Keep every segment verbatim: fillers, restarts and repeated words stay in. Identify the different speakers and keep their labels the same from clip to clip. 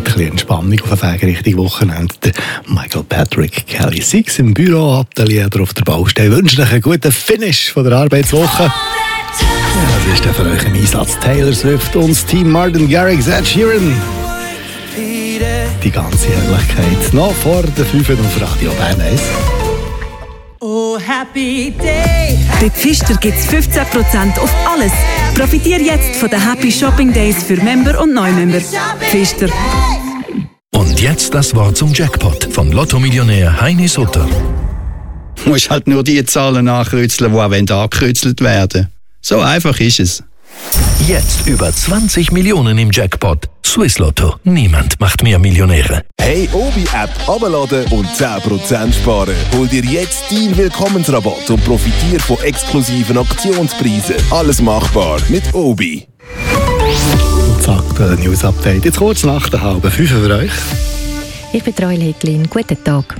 Speaker 1: bisschen Entspannung auf den Weg Richtung Wochenende. Der Michael Patrick Kelly Six im Büro, Atelier oder auf der Baustelle. Wünsche euch einen guten Finish von der Arbeitswoche. Ja, das ist der für euch im Einsatz. Taylor Swift und das Team Martin Garrix, Ed Sheeran. Die ganze Herrlichkeit noch vor der fünf auf Radio Bern eins.
Speaker 2: Oh, happy day.
Speaker 3: Bei Pfister gibt es fünfzehn Prozent auf alles. Profitiere jetzt von den Happy Shopping Days für Member und Neumember. Pfister.
Speaker 4: Und jetzt das Wort zum Jackpot von Lotto-Millionär Heini Sutter.
Speaker 5: Du musst halt nur die Zahlen nachkreuzeln, die auch angekreuzelt werden. So einfach ist es.
Speaker 4: Jetzt über zwanzig Millionen im Jackpot. Swiss Lotto. Niemand macht mehr Millionäre.
Speaker 6: Hey, Obi-App runterladen und zehn Prozent sparen. Hol dir jetzt deinen Willkommensrabatt und profitiere von exklusiven Aktionspreisen. Alles machbar mit Obi.
Speaker 1: Und zack, der News-Update. Jetzt kurz nach der halben fünf für euch.
Speaker 7: Ich bin Roy Hedlin. Guten Tag.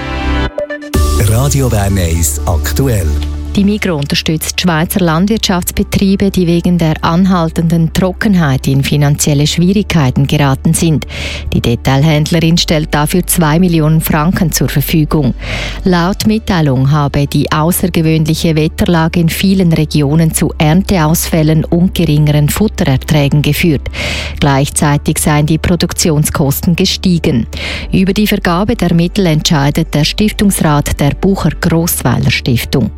Speaker 8: Radio Bern eins aktuell.
Speaker 7: Die Migros unterstützt Schweizer Landwirtschaftsbetriebe, die wegen der anhaltenden Trockenheit in finanzielle Schwierigkeiten geraten sind. Die Detailhändlerin stellt dafür zwei Millionen Franken zur Verfügung. Laut Mitteilung habe die außergewöhnliche Wetterlage in vielen Regionen zu Ernteausfällen und geringeren Futtererträgen geführt. Gleichzeitig seien die Produktionskosten gestiegen. Über die Vergabe der Mittel entscheidet der Stiftungsrat der Bucher-Grossweiler Stiftung.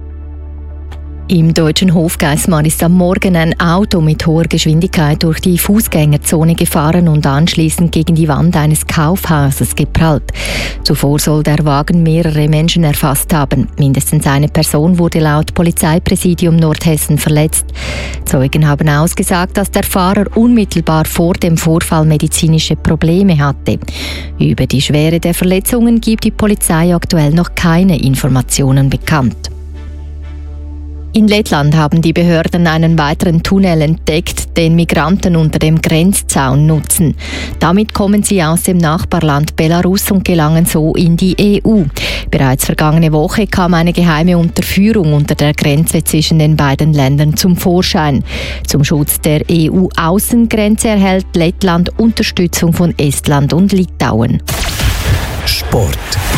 Speaker 7: Im deutschen Hofgeismar ist am Morgen ein Auto mit hoher Geschwindigkeit durch die Fußgängerzone gefahren und anschließend gegen die Wand eines Kaufhauses geprallt. Zuvor soll der Wagen mehrere Menschen erfasst haben. Mindestens eine Person wurde laut Polizeipräsidium Nordhessen verletzt. Zeugen haben ausgesagt, dass der Fahrer unmittelbar vor dem Vorfall medizinische Probleme hatte. Über die Schwere der Verletzungen gibt die Polizei aktuell noch keine Informationen bekannt. In Lettland haben die Behörden einen weiteren Tunnel entdeckt, den Migranten unter dem Grenzzaun nutzen. Damit kommen sie aus dem Nachbarland Belarus und gelangen so in die E U. Bereits vergangene Woche kam eine geheime Unterführung unter der Grenze zwischen den beiden Ländern zum Vorschein. Zum Schutz der E U-Außengrenze erhält Lettland Unterstützung von Estland und Litauen.
Speaker 8: Sport.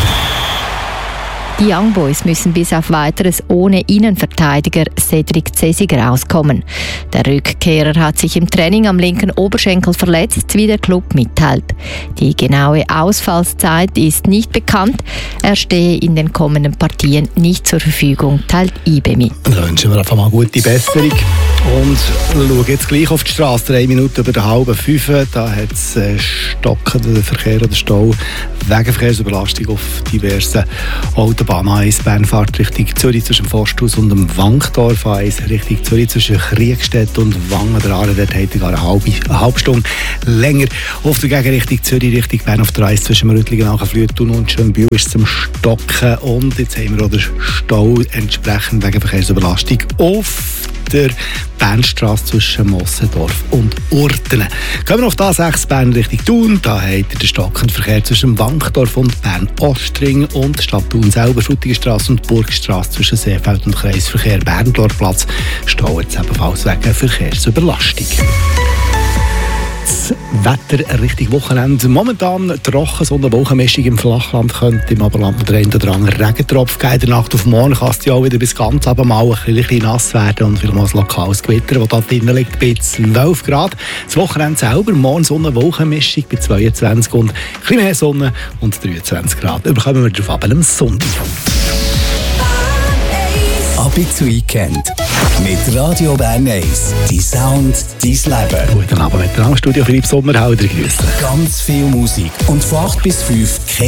Speaker 7: Die Young Boys müssen bis auf Weiteres ohne Innenverteidiger Cedric Cesiger auskommen. Der Rückkehrer hat sich im Training am linken Oberschenkel verletzt, wie der Club mitteilt. Die genaue Ausfallszeit ist nicht bekannt. Er stehe in den kommenden Partien nicht zur Verfügung, teilt I B E mit.
Speaker 1: Dann wünschen wir einfach mal gute Besserung. Und schauen jetzt gleich auf die Straße, drei Minuten über der halben fünf. Da hat es äh, stockenden Verkehr oder Stau wegen Verkehrsüberlastung auf diversen Autobahnen. eins Bernfahrt Richtung Zürich zwischen Forsthaus und dem Wankdorf. eins Richtung Zürich zwischen Kriegstedt und Wangen. Der Aare, dort hat gar eine halbe, eine halbe Stunde länger. Auf der Gegenrichtung Zürich Richtung Bern auf der eins zwischen Rüttlingen, Nachenflüthen und Schönbühl ist zum Stocken. Und jetzt haben wir auch den Stau entsprechend wegen Verkehrsüberlastung auf der Bernstrasse zwischen Mossendorf und Urtenen. Gehen wir auf die A sechs Bern Richtung Thun. Da habt ihr den stockenden Verkehr zwischen Wankdorf und Bern-Ostring und Stadt Thun selber, Frutigenstrasse und Burgstrasse zwischen Seefeld und Kreisverkehr Berndorfplatz stehen jetzt ebenfalls wegen Verkehrsüberlastung. Das Wetter Richtung Wochenende. Momentan trocken, so eine Wolkenmischung im Flachland, könnte im Oberland noch der ein oder andere Regentropf geben. In der Nacht auf morgen kann es ja auch wieder bis ganz abend mal ein bisschen nass werden und vielleicht mal ein lokales Gewitter, das da drinnen liegt, bei zwölf Grad. Das Wochenende selber, morgen so eine Wolkenmischung bei zweiundzwanzig und ein bisschen mehr Sonne und dreiundzwanzig Grad. Überkommen wir darauf ab am Sonntag.
Speaker 8: Ab zu Weekend mit Radio Bern eins. Die Sound, dein Leben.
Speaker 1: Guten Abend mit dem Studio Philipp Sommerhalder. Grüße.
Speaker 8: Ganz viel Musik und von acht bis fünf